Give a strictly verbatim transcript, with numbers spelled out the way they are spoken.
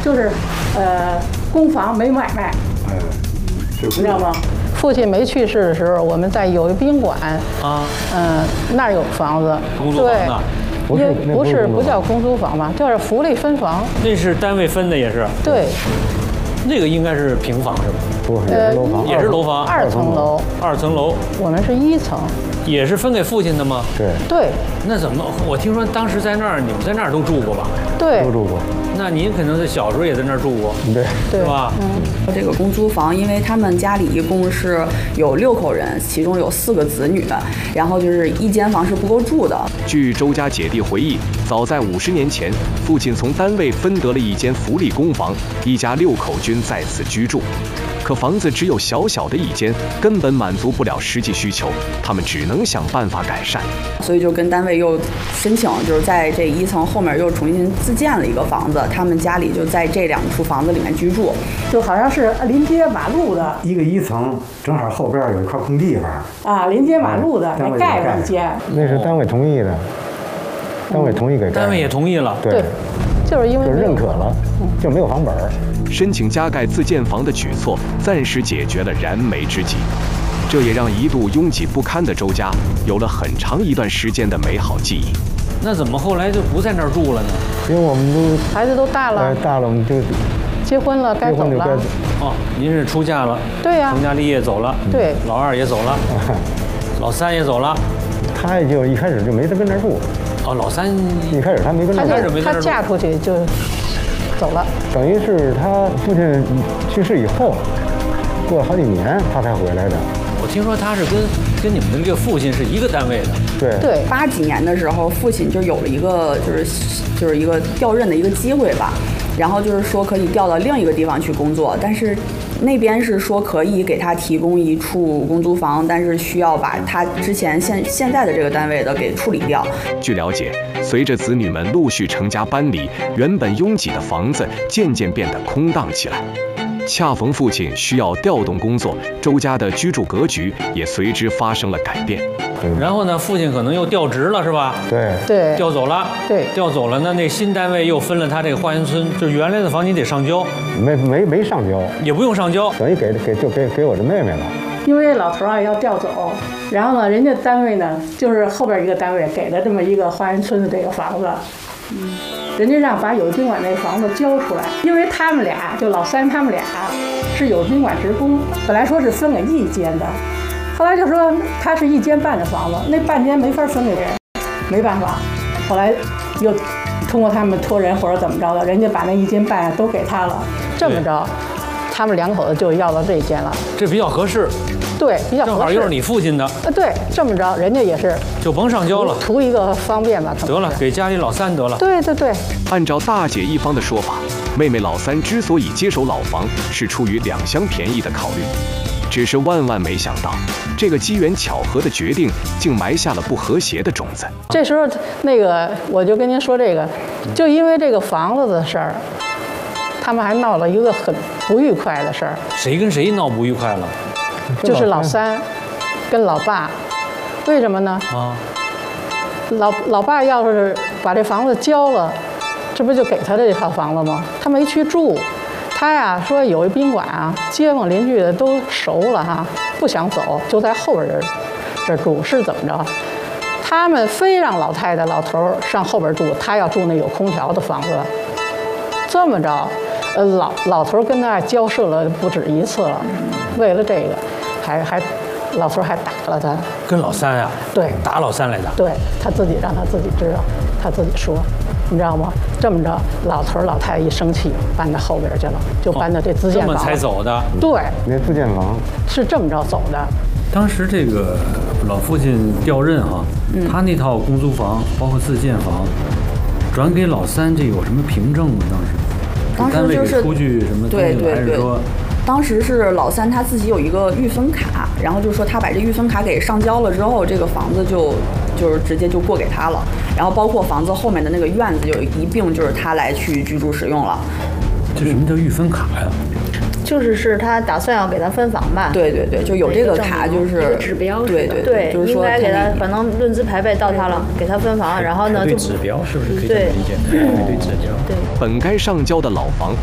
就是呃公房没买卖， 哎， 你知道吗？父亲没去世的时候，我们在友谊宾馆啊，嗯、呃，那儿有房子， 公租房的。 不是不是不叫公租房吧，叫福利分房。 那是单位分的，也是。 对。 那个应该是平房是吧？ 不是，也是楼房， 也是楼房， 二层楼， 二层楼。 我们是一层， 也是分给父亲的吗？ 对对。 那怎么？我听说当时在那儿，你们在那儿都住过吧？ 对， 都住过。 那您可能在小时候也在那儿住过， 对， 对吧？ 嗯，这个公租房，因为他们家里一共是有六口人，其中有四个子女，然后就是一间房是不够住的。 据周家姐弟回忆，早在五十年前，父亲从单位分得了一间福利公房，一家六口均在此居住。可房子只有小小的一间，根本满足不了实际需求，他们只能想办法改善。 所以就跟单位又申请，就是在这一层后面又重新自建了一个房子，他们家里就在这两处房子里面居住， 就好像是临街马路的一个一层，正好后边有一块空地方啊，临街马路的，那盖了一间。 那是单位同意的，单位同意给盖。 单位也同意了， 对， 就是因为就认可了，就没有房本。 申请加盖自建房的举措，暂时解决了燃眉之急。这也让一度拥挤不堪的周家有了很长一段时间的美好记忆。 那怎么后来就不在那儿住了呢？ 因为我们都孩子都大了， 大了我们就结婚了，该走了。 哦，您是出嫁了？ 对呀， 成家立业走了。 对， 老二也走了，老三也走了。 他也就一开始就没在跟那儿住。 哦，老三一开始他没跟那儿住，他嫁出去就走了。 等于是他父亲去世以后，过了好几年他才回来的。 我听说他是跟跟你们的这个父亲是一个单位的。 对对，八几年的时候，父亲就有了一个就是就是一个调任的一个机会吧，然后就是说可以调到另一个地方去工作，但是那边是说可以给他提供一处公租房，但是需要把他之前现现在的这个单位的给处理掉。 据了解，随着子女们陆续成家搬离，原本拥挤的房子渐渐变得空荡起来。恰逢父亲需要调动工作，周家的居住格局也随之发生了改变。 然后呢，父亲可能又调职了，是吧？ 对对， 调走了。 对， 调走了。那那新单位又分了他这个花园村，就原来的房你得上交。 没没没上交， 也不用上交， 等于给给就给给我的妹妹了。 因为老头啊要调走，然后呢，人家单位呢就是后边一个单位给了这么一个花园村的这个房子。嗯。人家让把友谊宾馆那个房子交出来，因为他们俩就老三他们俩是友谊宾馆职工，本来说是分给一间的，后来就说他是一间半的房子，那半间没法分给人，没办法，后来又通过他们托人或者怎么着的，人家把那一间半都给他了，这么着，他们两口子就要到这间了， 这比较合适。 对，比较合适。 正好又是你父亲的。 呃，对，这么着，人家也是就甭上交了， 图一个方便吧。 得了，给家里老三得了。 对对对。 按照大姐一方的说法，妹妹老三之所以接手老房，是出于两厢便宜的考虑。只是万万没想到，这个机缘巧合的决定，竟埋下了不和谐的种子。 这时候，那个我就跟您说这个，就因为这个房子的事儿，他们还闹了一个很不愉快的事儿。 谁跟谁闹不愉快了？ 就是老三跟老爸，为什么呢？啊，老老爸要是把这房子交了，这不就给他的这套房子吗？他没去住，他呀说友谊宾馆啊，街坊邻居的都熟了哈，不想走，就在后边这住，是怎么着？他们非让老太太老头上后边住，他要住那有空调的房子。这么着，呃，老老头跟那儿交涉了不止一次了，为了这个。还还，老头还打了他， 跟老三呀？ 对， 打老三来打。 对他自己让他自己知道，他自己说，你知道吗？这么着，老头老太太一生气，搬到后边去了，就搬到这自建房、 哦。这么才走的？ 对， 那自建房是这么着走的。 当时这个老父亲调任哈、嗯，他那套公租房包括自建房，转给老三，这有什么凭证吗？当时？ 当时就是出具什么东西，还是说？ 当时是老三他自己有一个预分卡，然后就说他把这预分卡给上交了之后，这个房子就就是直接就过给他了，然后包括房子后面的那个院子就一并就是他来去居住使用了。 这什么叫预分卡呀？ 就是是他打算要给他分房吧？ 对对对，就有这个卡，就是一个指标。 对对对， 就是说应该给他，反正论资排辈到他了，给他分房，然后呢就指标是不是可以这么理解？对对指标。 对。 本该上交的老房